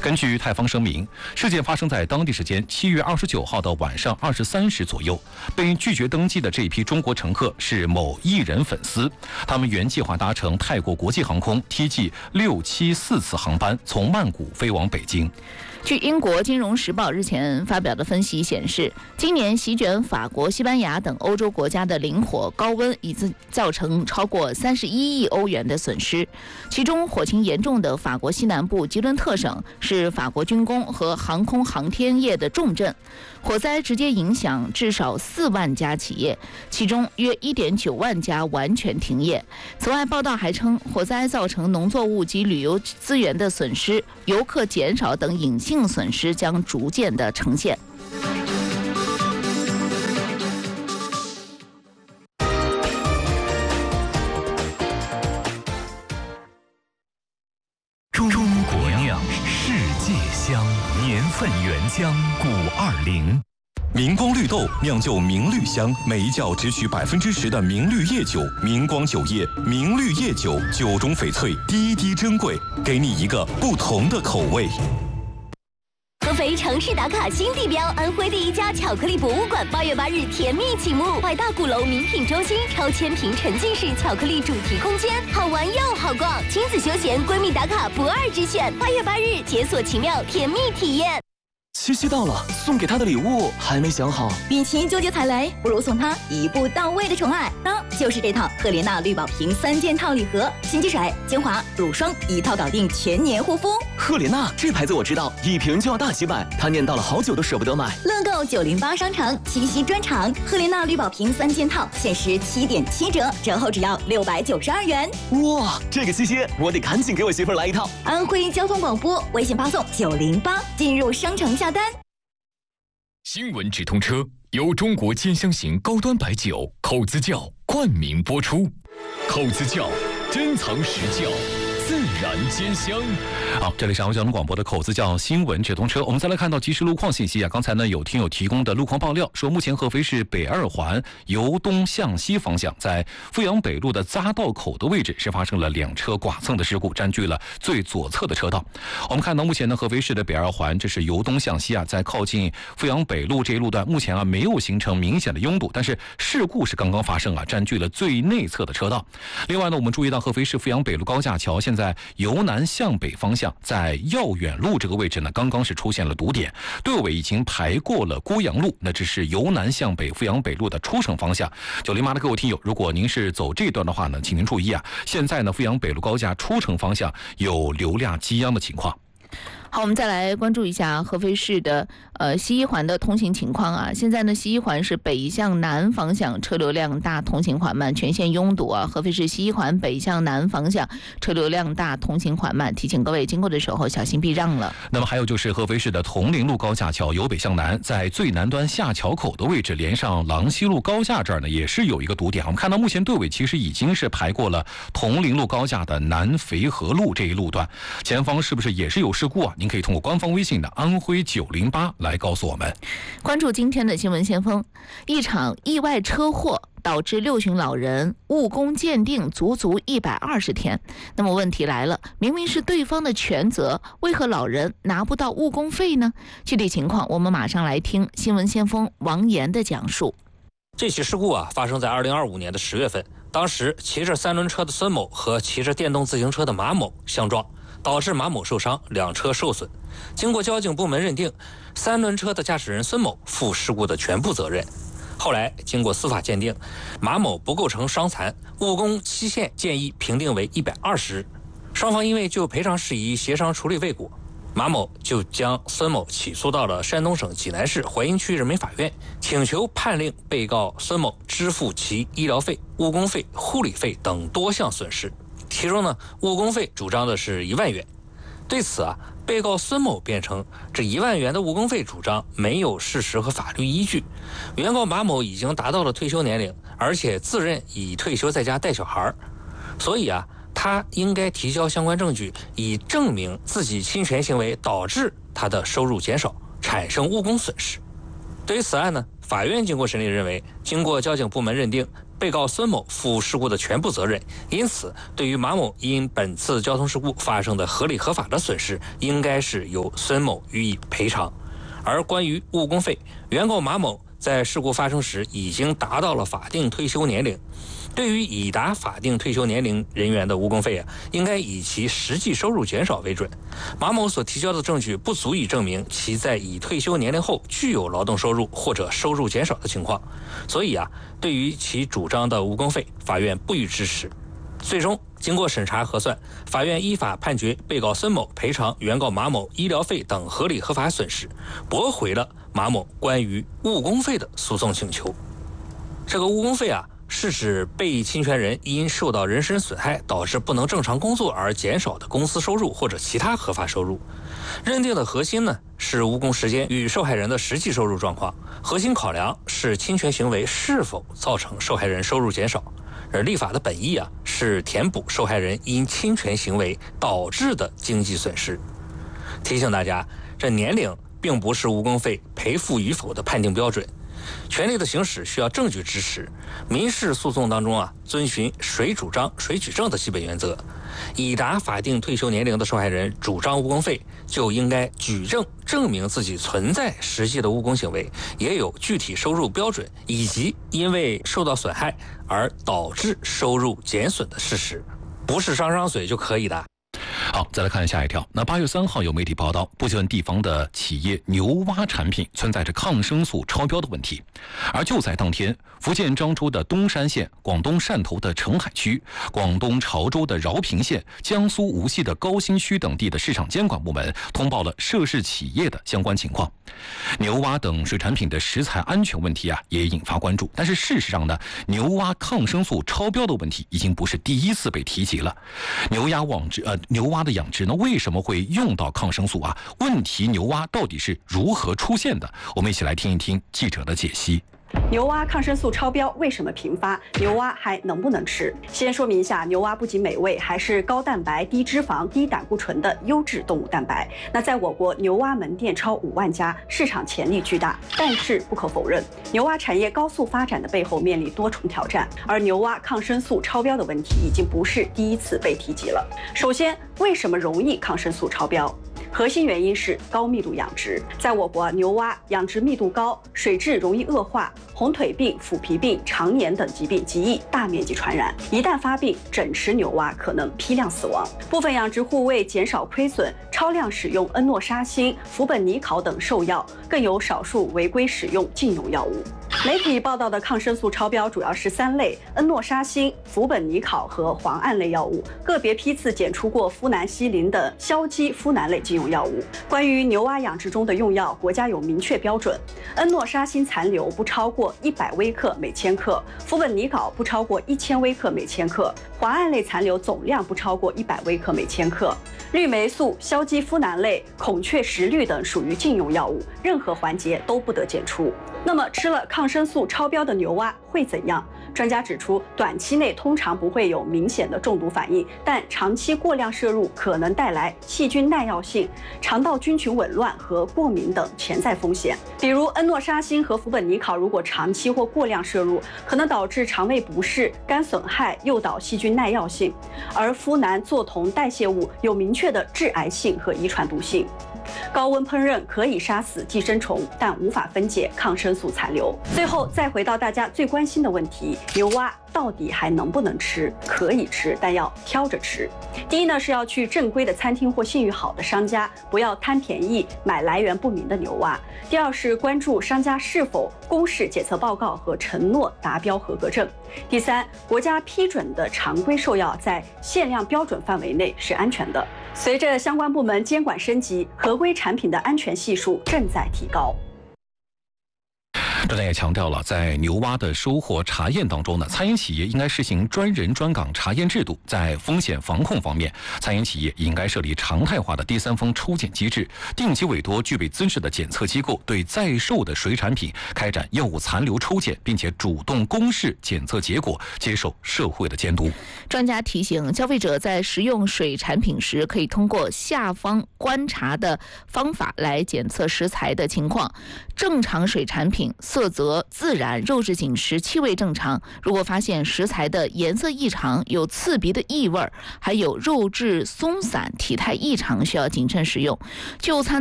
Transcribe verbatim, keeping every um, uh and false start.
根据泰方声明，事件发生在当地时间七月二十九号的晚上二十三时左右。被拒绝登机的这批中国乘客是某艺人粉丝，他们原计划搭乘泰国国际航空 T G 六七四次航班从曼谷飞往北京。 据英国《金融时报》日前发表的分析显示，今年席卷法国、西班牙等欧洲国家的林火高温已经造成超过三十一亿欧元的损失，其中火情严重的法国西南部吉伦特省是法国军工和航空航天业的重镇，火灾直接影响至少四万家企业，其中约 一点九万家完全停业。此外，报道还称，火灾造成农作物及旅游资源的损失，游客减少等隐性损失将逐渐的呈现。 中国酿，世界香，年份原浆古二零。 明光绿豆酿就明绿香，每一窖只取百分之十的明绿叶酒，明光酒业明绿叶酒，酒中翡翠，滴滴珍贵，给你一个不同的口味。 合肥城市打卡新地标，安徽第一家巧克力博物馆八月八日甜蜜启幕，百大鼓楼名品中心，超千平沉浸式巧克力主题空间，好玩又好逛，亲子休闲闺蜜打卡不二之选。八月八日解锁奇妙甜蜜体验。 七夕到了，送给他的礼物还没想好。 与其纠结踩雷，不如送他一步到位的宠爱，那就是这套赫莲娜绿宝瓶三件套礼盒，洗洁水、精华、乳霜一套搞定全年护肤。 赫莲娜这牌子我知道，一瓶就要大几百，他念叨了好久都舍不得买。 乐购九零八商城七夕专场，赫莲娜绿宝瓶三件套限时七点七折，折后只要六百九十二元。 哇，这个七夕我得赶紧给我媳妇儿来一套。 安徽交通广播微信发送九零八进入商城下单。 新闻直通车由中国尖香型高端白酒口子窖冠名播出，口子窖珍藏实窖，自然尖香。 好，这里是安徽交通广播的口子窖新闻直通车。我们再来看到即时路况信息啊，刚才呢有听友提供的路况爆料说，目前合肥市北二环由东向西方向，在阜阳北路的匝道口的位置是发生了两车剐蹭的事故，占据了最左侧的车道。我们看到目前呢，合肥市的北二环这是由东向西啊，在靠近阜阳北路这一路段，目前啊没有形成明显的拥堵，但是事故是刚刚发生啊，占据了最内侧的车道。另外呢，我们注意到合肥市阜阳北路高架桥现在由南向北方向，在耀远路这个位置呢，刚刚是出现了堵点，队尾已经排过了郭阳路，那这是由南向北阜阳北路的出城方向。九零八的各位听友，如果您是走这段的话呢，请您注意啊，现在呢阜阳北路高架出城方向有流量积央的情况。 好，我们再来关注一下合肥市的呃西一环的通行情况啊。现在呢，西一环是北向南方向车流量大，通行缓慢，全线拥堵啊。合肥市西一环北向南方向车流量大，通行缓慢，提醒各位经过的时候小心避让了。 那么还有就是合肥市的铜陵路高架桥由北向南，在最南端下桥口的位置，连上郎西路高架这儿呢，也是有一个堵点。我们看到目前队尾其实已经是排过了铜陵路高架的南肥河路这一路段，前方是不是也是有事故啊？您可以通过官方微信的安徽九零八来告诉我们。 关注今天的新闻先锋，一场意外车祸导致六旬老人误工鉴定足足一百二十天。那么问题来了，明明是对方的全责，为何老人拿不到误工费呢？具体情况我们马上来听新闻先锋王岩的讲述。 这起事故啊，发生在二零二五年的十月份，当时骑着三轮车的孙某和骑着电动自行车的马某相撞，导致马某受伤，两车受损。经过交警部门认定，三轮车的驾驶人孙某负事故的全部责任。后来经过司法鉴定，马某不构成伤残，误工期限建议评定为一百二十日。双方因为就赔偿事宜协商处理未果，马某就将孙某起诉到了山东省济南市淮阴区人民法院，请求判令被告孙某支付其医疗费、误工费、护理费等多项损失。其中呢，误工费主张的是一万元。对此啊，被告孙某辩称，这一万元的误工费主张没有事实和法律依据。原告马某已经达到了退休年龄，而且自认已退休在家带小孩，所以啊，他应该提交相关证据，以证明自己侵权行为导致他的收入减少，产生误工损失。对于此案呢，法院经过审理认为，经过交警部门认定， 被告孙某负事故的全部责任，因此对于马某因本次交通事故发生的合理合法的损失，应该是由孙某予以赔偿。而关于误工费，原告马某在事故发生时已经达到了法定退休年龄，对于已达法定退休年龄人员的误工费啊，应该以其实际收入减少为准。马某所提交的证据不足以证明其在已退休年龄后具有劳动收入或者收入减少的情况，所以啊，对于其主张的误工费，法院不予支持。最终经过审查核算，法院依法判决被告孙某赔偿原告马某医疗费等合理合法损失，驳回了马某关于误工费的诉讼请求。这个误工费啊，是指被侵权人因受到人身损害导致不能正常工作而减少的公司收入或者其他合法收入。认定的核心呢是误工时间与受害人的实际收入状况，核心考量是侵权行为是否造成受害人收入减少。而立法的本意啊，是填补受害人因侵权行为导致的经济损失。提醒大家，这年龄并不是误工费赔付与否的判定标准。权利的行使需要证据支持，民事诉讼当中啊，遵循谁主张谁举证的基本原则。已达法定退休年龄的受害人主张误工费，就应该举证证明自己存在实际的误工行为，也有具体收入标准，以及因为受到损害而导致收入减损的事实，不是张张嘴就可以的。 好，再来看下一条。那八月三号有媒体报道，部分地方的企业牛蛙产品存在着抗生素超标的问题。而就在当天，福建漳州的东山县、广东汕头的澄海区、广东潮州的饶平县、江苏无锡的高新区等地的市场监管部门通报了涉事企业的相关情况。牛蛙等水产品的食材安全问题啊，也引发关注。但是事实上呢，牛蛙抗生素超标的问题已经不是第一次被提及了。牛鸭养殖，呃，牛蛙的养殖呢，为什么会用到抗生素啊？问题牛蛙到底是如何出现的？我们一起来听一听记者的解析。 牛蛙抗生素超标为什么频发？牛蛙还能不能吃？先说明一下，牛蛙不仅美味，还是高蛋白、低脂肪、低胆固醇的优质动物蛋白。那在我国，牛蛙门店超五万家，市场潜力巨大。但是不可否认，牛蛙产业高速发展的背后面临多重挑战，而牛蛙抗生素超标的问题已经不是第一次被提及了。首先，为什么容易抗生素超标？核心原因是高密度养殖。在我国，牛蛙养殖密度高，水质容易恶化，红腿病、腐皮病、肠炎等疾病极易大面积传染。一旦发病，整池牛蛙可能批量死亡。部分养殖户为减少亏损，超量使用恩诺沙星、福本尼考等兽药，更有少数违规使用禁用药物。媒体报道的抗生素超标主要是三类：恩诺沙星、福本尼考和磺胺类药物，个别批次检出过呋喃西林等硝基呋喃类禁用药物。关于牛蛙养殖中的用药，国家有明确标准：恩诺沙星残留不超过一百微克每千克，福本尼考不超过一千微克每千克，磺胺类残留总量不超过一百微克每千克。氯霉素、硝基呋喃类、孔雀石绿等属于禁用药物，任何环节都不得检出。那么吃了抗生素超标的牛蛙会怎样？专家指出，短期内通常不会有明显的中毒反应，但长期过量摄入可能带来细菌耐药性、肠道菌群紊乱和过敏等潜在风险。比如恩诺沙星和福本尼考，如果长期或过量摄入，可能导致肠胃不适、肝损害，诱导细菌耐药性；而呋喃唑酮代谢物有明确的致癌性和遗传毒性。高温烹饪可以杀死寄生虫，但无法分解抗生素残留。最后再回到大家最关心的问题：牛蛙到底还能不能吃？可以吃，但要挑着吃。第一呢，是要去正规的餐厅或信誉好的商家，不要贪便宜买来源不明的牛蛙。第二是关注商家是否公示检测报告和承诺达标合格证。第三，国家批准的常规兽药在限量标准范围内是安全的。随着相关部门监管升级，合规产品的安全系数正在提高。 专家也强调了，在牛蛙的收获查验当中呢，餐饮企业应该实行专人专岗查验制度。在风险防控方面，餐饮企业应该设立常态化的第三方抽检机制，定期委托具备资质的检测机构对在售的水产品开展药物残留抽检，并且主动公示检测结果，接受社会的监督。 专家提醒，消费者在食用水产品时，可以通过下方观察的方法来检测食材的情况。正常水产品色泽自然，肉质紧实，气味正常。如果发现食材的颜色异常，有刺鼻的异味，还有肉质松散、体态异常，需要谨慎食用。就餐